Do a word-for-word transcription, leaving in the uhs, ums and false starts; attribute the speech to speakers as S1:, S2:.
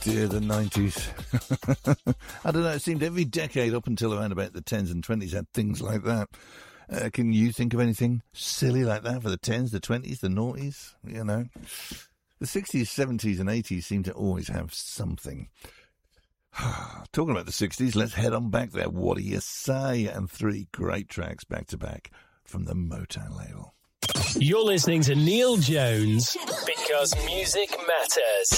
S1: dear, the nineties. I don't know, it seemed every decade up until around about the tens and twenties had things like that. Uh, can you think of anything silly like that for the tens, the twenties, the noughties? You know, the sixties, seventies and eighties seem to always have something. Talking about the sixties, let's head on back there. What do you say? And three great tracks back to back from the Motown label.
S2: You're listening to Neil Jones because music matters.